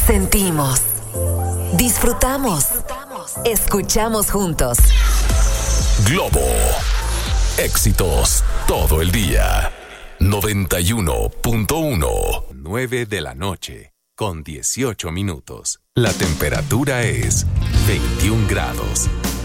Sentimos, disfrutamos, escuchamos juntos. Globo. Éxitos todo el día. 91.1. 9 de la noche, con 18 minutos. La temperatura es 21 grados.